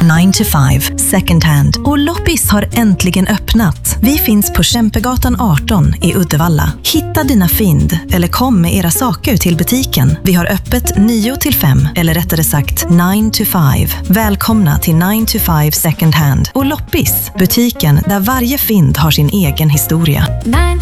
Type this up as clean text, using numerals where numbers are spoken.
9 to 5 second hand och Loppis har äntligen öppnat. Vi finns på Kämpegatan 18 i Uddevalla. Hitta dina fynd eller kom med era saker till butiken. Vi har öppet 9 till 5 eller rättare sagt 9 to 5. Välkomna till 9 to 5 second hand och Loppis, butiken där varje fynd har sin egen historia. 9